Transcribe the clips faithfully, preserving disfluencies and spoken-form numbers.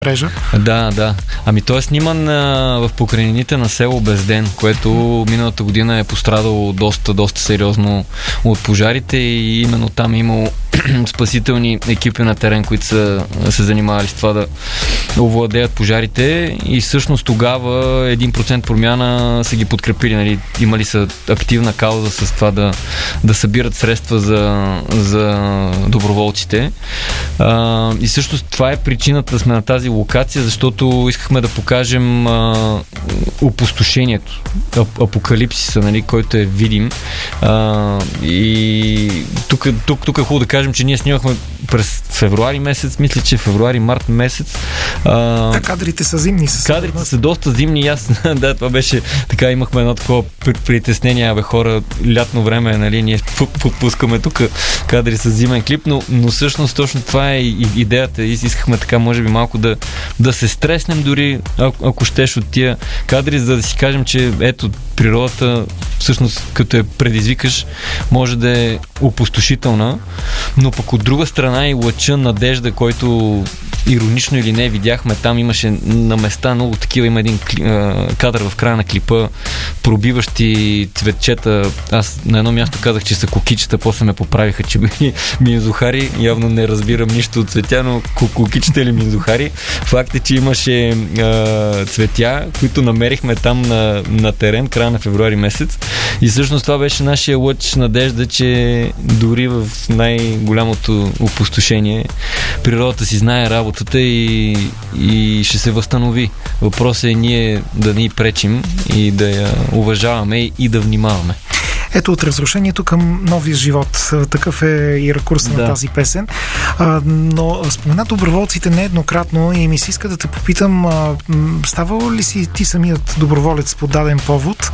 мрежа. Да, да. Ами той е сниман а, в покрайнините на село Безден, което миналата година е пострадало доста, доста сериозно от пожарите и именно там е имало спасителни екипи на терен, които са се занимавали с това да овладеят пожарите и всъщност тогава един процент промяна са ги подкрепили, нали, имали са активна кауза с това да, да събират средства за, за доброволците. А, и също това е причината да сме на тази локация, защото искахме да покажем а, опустошението, апокалипсиса, нали, който е видим. А, и тук, тук, тук е хубаво да кажем, че ние снимахме през февруари месец, мисля, че февруари-март месец. А, да, кадрите са зимни. Кадрите са доста зимни и аз, да, това беше така, имахме едно такова притеснение, абе хора, лятно време, нали, ние пускаме тук кадри с зимен клип, но, но всъщност точно това е и идеята. Искахме така, може би малко да, да се стреснем дори, ако, ако щеш, от тия кадри, за да си кажем, че ето, природата всъщност като я предизвикаш, може да е опустошителна, но пък от друга страна и лъча надежда, който иронично или не видяхме там, имаше на места много такива, има един кадър в края на клипа, пробиващи цветчета. Аз на едно място казах, че са кокичета, после ме поправиха, че били минзухари. Явно не разбирам нищо от цветя, но кокичета или минзухари. Факт е, че имаше а, цветя, които намерихме там на, на терен, края на февруари месец. И всъщност това беше нашия лъч надежда, че дори в най-голямото опустошение природата си знае работата и, и ще се възстанови. Въпросът е ние да не й пречим и да я уважаваме и да внимаваме. Ето, от разрушението към новия живот. Такъв е и ракурс на да. тази песен. А, но спомена доброволците нееднократно и ми се иска да те попитам, а, ставал ли си ти самият доброволец по даден повод?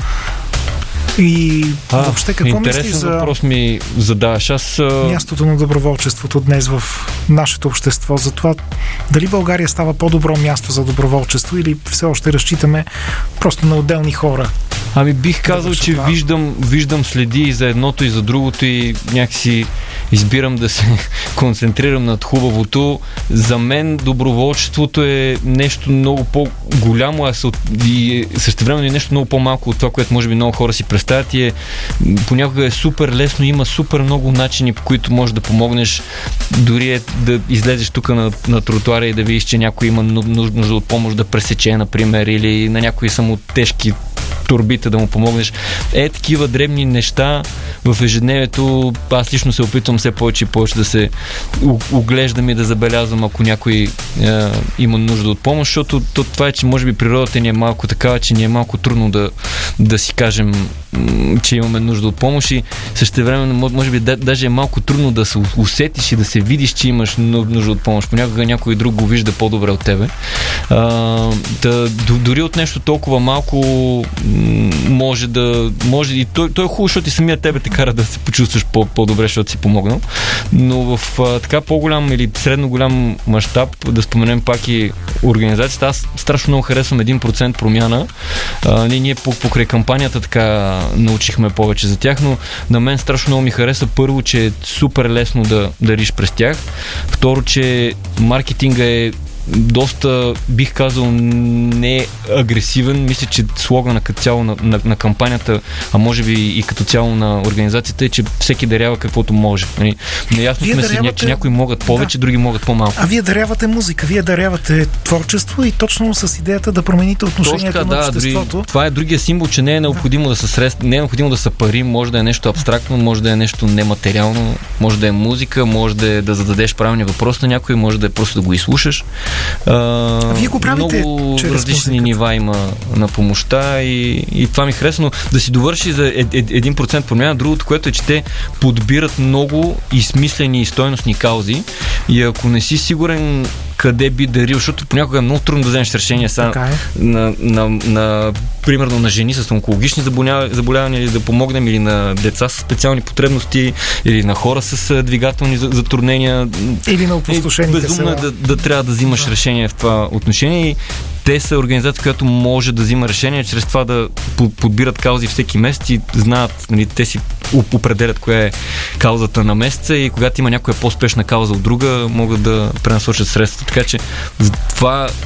И а, въобще какво мислиш за въпрос ми задаваш. Аз мястото на доброволчеството днес в нашето общество, за това дали България става по-добро място за доброволчество или все още разчитаме просто на отделни хора? Ами бих казал, че това. виждам, виждам следи и за едното и за другото и някакси избирам да се концентрирам над хубавото. За мен доброволчеството е нещо много по-голямо, а същевременно е нещо много по-малко от това, което може би много хора си представят и е, понякога е супер лесно, има супер много начини, по които можеш да помогнеш. Дори е да излезеш тук на, на тротуара и да видиш, че някой има нужда от помощ да пресече, например, или на някои само тежки турбите да му помогнеш. Е, такива дребни неща в ежедневието. Аз лично се опитвам все повече и повече да се оглеждам и да забелязвам, ако някой е, има нужда от помощ, защото то, това е, че може би природата ни е малко такава, че ни е малко трудно да, да си кажем, че имаме нужда от помощ и същевременно може би даже е малко трудно да се усетиш и да се видиш, че имаш нужда от помощ. Понякога някой друг го вижда по-добре от тебе. А, да, дори от нещо толкова малко може да... Може и той, той е хубаво, защото и самия тебе те кара да се почувстваш по, по-добре, защото си помогнал. Но в а, така по-голям или средно голям мащаб, да споменем пак и организацията, аз страшно много харесвам един процент промяна. А, ние, ние покрай кампанията така научихме повече за тях, но на мен страшно много ми хареса първо, че е супер лесно да дариш през тях. Второ, че маркетинга е доста, бих казал, не агресивен. Мисля, че слогана като цяло на, на, на кампанията, а може би и като цяло на организацията е, че всеки дарява каквото може. Неясно сме дарявате... си, че някои могат повече, да. други могат по-малко. А вие дарявате музика, вие дарявате творчество и точно с идеята да промените отношението Точка, на да, обществото. Дори, това е другия символ, че не е необходимо да, да са средства, не е необходимо да са пари, може да е нещо абстрактно, може да е нещо нематериално, може да е музика, може да е да зададеш правилни въпроси на някой, може да е просто да го изслушаш. А, Вие го правите, много различни нива има на помощта и, и това ми хареса, но да си довърши за един процент промяна. Другото, което е, че те подбират много измислени и стойностни каузи и ако не си сигурен къде би дарил, защото понякога е много трудно да вземеш решение са, е. на, на, на, примерно на жени с онкологични заболявания или да помогнем, или на деца с специални потребности, или на хора с двигателни затруднения. Или на опустошените села. Безумно е да, да трябва да взимаш да. решение в това отношение и те са организация, която може да взима решение, чрез това да подбират каузи всеки месец и знаят, нали, те си определят коя е каузата на месеца и когато има някоя по-спешна кауза от друга, могат да пренасочат средства. Така че това